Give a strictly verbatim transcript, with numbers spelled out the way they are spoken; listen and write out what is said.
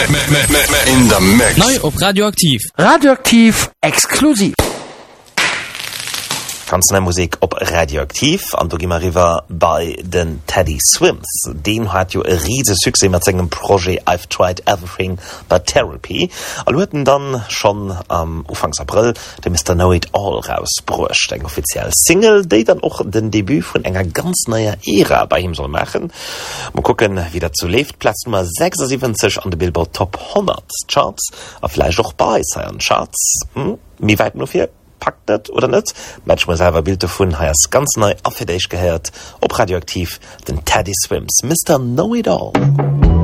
In the mix. Neu op Radioaktiv. Radioaktiv exklusiv. Ganz Musik op Radioaktiv an du gimmer river bei den Teddy Swims. Den hat jo e riese Suse mat segem Projekt I've Tried Everything but Therapy. All hueten dann schon am um, Ufangs April de Mister Know It All rausbrucht. Eng offiziell Single, déi dann och den Debüt vun enger ganz neuer Ära bei ihm soll machen. Mal gucken, wie dat zu lebt. Platz Nummer sechsundsiebzig an de Billboard Top hundert Charts. A vielleicht auch bei seinen Charts. Hm? Wie weit nur vier? Packt das oder nicht? Manchmal selber Bild davon, er ist ganz neu auf für dich gehört, ob Radioaktiv, den Teddy Swims, Mister Know It All.